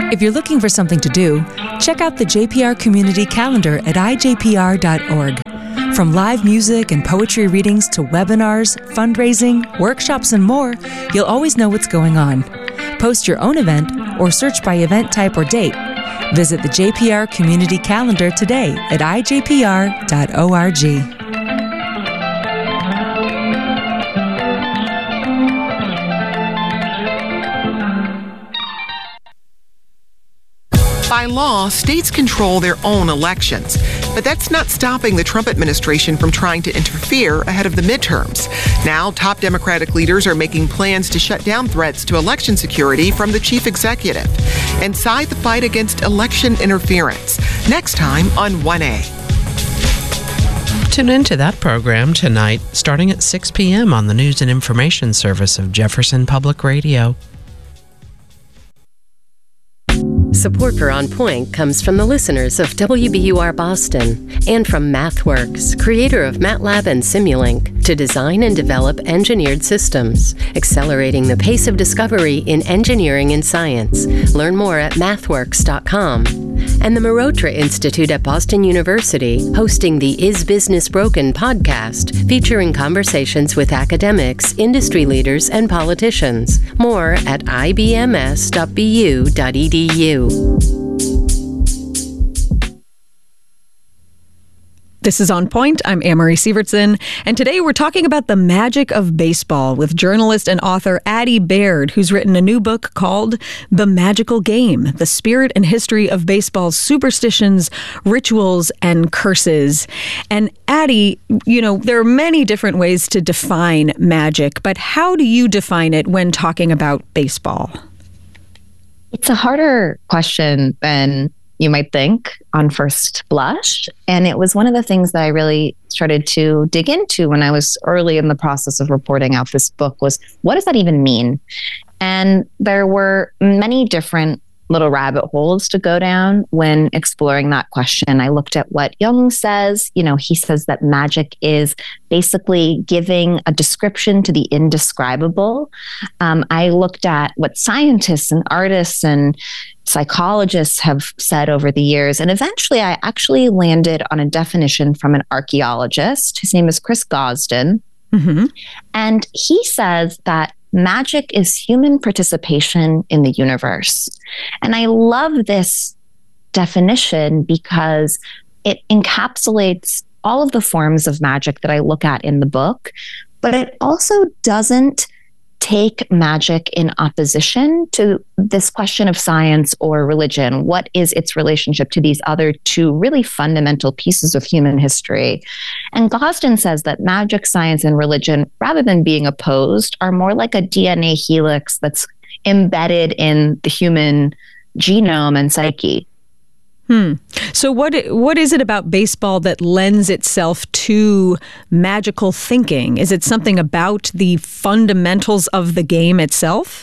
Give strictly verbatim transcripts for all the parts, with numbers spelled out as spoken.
If you're looking for something to do, check out the J P R Community Calendar at I J P R dot org. From live music and poetry readings to webinars, fundraising, workshops, and more, you'll always know what's going on. Post your own event or search by event type or date. Visit the J P R Community Calendar today at I J P R dot org. By law, states control their own elections, but that's not stopping the Trump administration from trying to interfere ahead of the midterms. Now, top Democratic leaders are making plans to shut down threats to election security from the chief executive. Inside the fight against election interference, next time on one A. Tune into that program tonight, starting at six p.m. on the News and Information Service of Jefferson Public Radio. Support for On Point comes from the listeners of W B U R Boston and from MathWorks, creator of MATLAB and Simulink, to design and develop engineered systems, accelerating the pace of discovery in engineering and science. Learn more at mathworks dot com. And the Marotra Institute at Boston University, hosting the Is Business Broken podcast, featuring conversations with academics, industry leaders, and politicians. More at I B M S dot B U dot E D U. This is On Point. I'm Anne-Marie Sievertson, and today we're talking about the magic of baseball with journalist and author Addie Baird, who's written a new book called The Magical Game, The Spirit and History of Baseball's Superstitions, Rituals, and Curses. And Addie, you know, there are many different ways to define magic, but how do you define it when talking about baseball? It's a harder question than you might think on first blush. And it was one of the things that I really started to dig into when I was early in the process of reporting out this book was, what does that even mean? And there were many different little rabbit holes to go down when exploring that question. I looked at what Jung says. You know, he says that magic is basically giving a description to the indescribable. Um, I looked at what scientists and artists and psychologists have said over the years. And eventually I actually landed on a definition from an archaeologist. His name is Chris Gosden. Mm-hmm. And he says that magic is human participation in the universe. And I love this definition because it encapsulates all of the forms of magic that I look at in the book, but it also doesn't take magic in opposition to this question of science or religion. What is its relationship to these other two really fundamental pieces of human history? And Gosden says that magic, science, and religion, rather than being opposed, are more like a D N A helix that's embedded in the human genome and psyche. Hmm. So what what is it about baseball that lends itself to magical thinking? Is it something about the fundamentals of the game itself?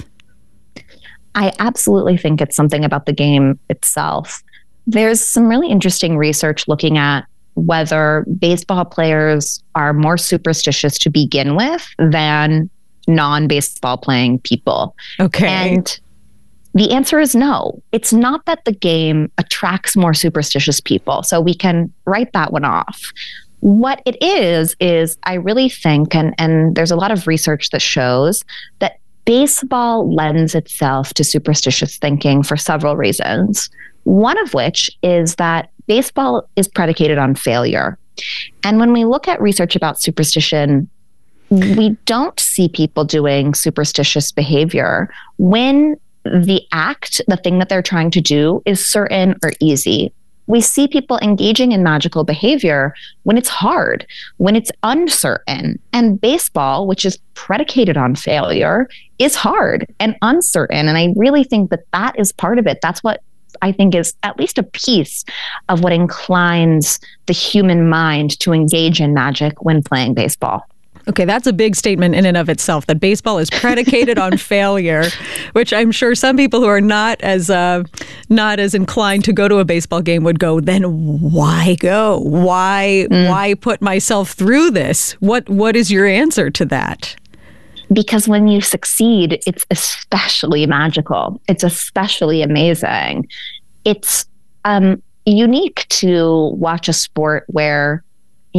I absolutely think it's something about the game itself. There's some really interesting research looking at whether baseball players are more superstitious to begin with than non-baseball playing people. Okay. And the answer is no. It's not that the game attracts more superstitious people, so we can write that one off. What it is, is I really think, and, and there's a lot of research that shows that baseball lends itself to superstitious thinking for several reasons. One of which is that baseball is predicated on failure. And when we look at research about superstition, we don't see people doing superstitious behavior when the act, the thing that they're trying to do, is certain or easy. We see people engaging in magical behavior when it's hard, when it's uncertain. And baseball, which is predicated on failure, is hard and uncertain. And I really think that that is part of it. That's what I think is at least a piece of what inclines the human mind to engage in magic when playing baseball. Okay, that's a big statement in and of itself, that baseball is predicated on failure, which I'm sure some people who are not as uh, not as inclined to go to a baseball game would go, then why go? Why mm. why put myself through this? What what is your answer to that? because when you succeed, it's especially magical. It's especially amazing. It's um, unique to watch a sport where